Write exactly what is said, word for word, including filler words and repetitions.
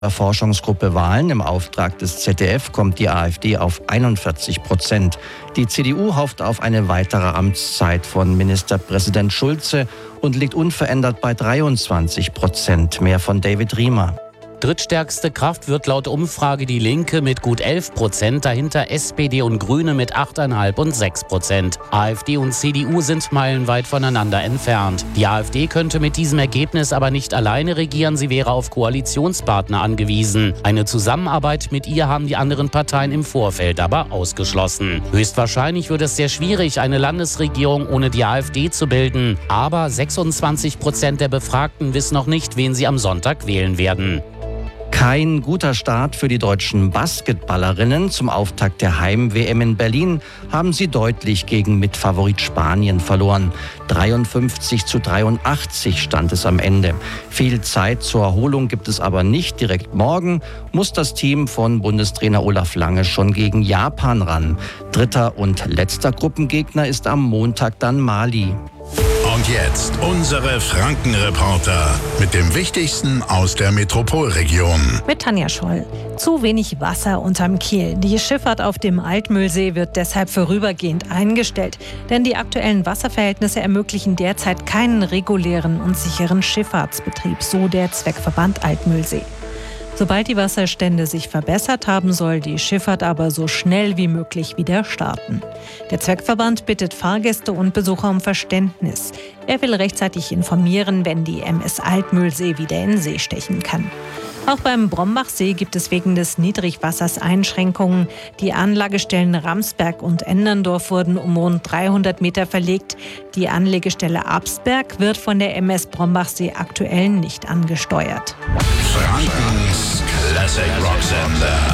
Forschungsgruppe Wahlen im Auftrag des Z D F kommt die AfD auf einundvierzig Prozent. Die C D U hofft auf eine weitere Amtszeit von Ministerpräsident Schulze und liegt unverändert bei dreiundzwanzig Prozent. Mehr von David Riemer. Drittstärkste Kraft wird laut Umfrage die Linke mit gut elf Prozent, dahinter S P D und Grüne mit acht Komma fünf und sechs Prozent. AfD und C D U sind meilenweit voneinander entfernt. Die AfD könnte mit diesem Ergebnis aber nicht alleine regieren, sie wäre auf Koalitionspartner angewiesen. Eine Zusammenarbeit mit ihr haben die anderen Parteien im Vorfeld aber ausgeschlossen. Höchstwahrscheinlich wird es sehr schwierig, eine Landesregierung ohne die AfD zu bilden. Aber sechsundzwanzig Prozent der Befragten wissen noch nicht, wen sie am Sonntag wählen werden. Kein guter Start für die deutschen Basketballerinnen. Zum Auftakt der Heim-W M in Berlin haben sie deutlich gegen Mitfavorit Spanien verloren. dreiundfünfzig zu dreiundachtzig stand es am Ende. Viel Zeit zur Erholung gibt es aber nicht. Direkt morgen muss das Team von Bundestrainer Olaf Lange schon gegen Japan ran. Dritter und letzter Gruppengegner ist am Montag dann Mali. Und jetzt unsere Franken-Reporter mit dem Wichtigsten aus der Metropolregion. Mit Tanja Scholl. Zu wenig Wasser unterm Kiel. Die Schifffahrt auf dem Altmühlsee wird deshalb vorübergehend eingestellt. Denn die aktuellen Wasserverhältnisse ermöglichen derzeit keinen regulären und sicheren Schifffahrtsbetrieb, so der Zweckverband Altmühlsee. Sobald die Wasserstände sich verbessert haben, soll die Schifffahrt aber so schnell wie möglich wieder starten. Der Zweckverband bittet Fahrgäste und Besucher um Verständnis. Er will rechtzeitig informieren, wenn die M S Altmühlsee wieder in See stechen kann. Auch beim Brombachsee gibt es wegen des Niedrigwassers Einschränkungen. Die Anlagestellen Ramsberg und Enderndorf wurden um rund dreihundert Meter verlegt. Die Anlegestelle Absberg wird von der M S Brombachsee aktuell nicht angesteuert. Frankens Classic Rock Sender.